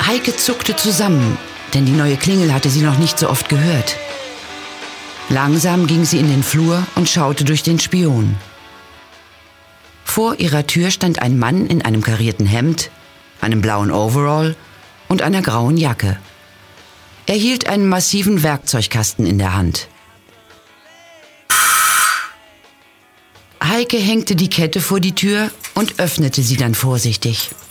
Heike zuckte zusammen, denn die neue Klingel hatte sie noch nicht so oft gehört. Langsam ging sie in den Flur und schaute durch den Spion. Vor ihrer Tür stand ein Mann in einem karierten Hemd, einem blauen Overall und einer grauen Jacke. Er hielt einen massiven Werkzeugkasten in der Hand. Heike hängte die Kette vor die Tür und öffnete sie dann vorsichtig.